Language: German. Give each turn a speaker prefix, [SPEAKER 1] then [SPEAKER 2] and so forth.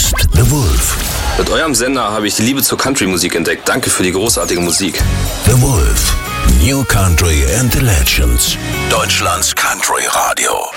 [SPEAKER 1] ist The Wolf.
[SPEAKER 2] Mit eurem Sender habe ich die Liebe zur Country-Musik entdeckt. Danke für die großartige Musik.
[SPEAKER 1] The Wolf. New Country and the Legends. Deutschlands Country Radio.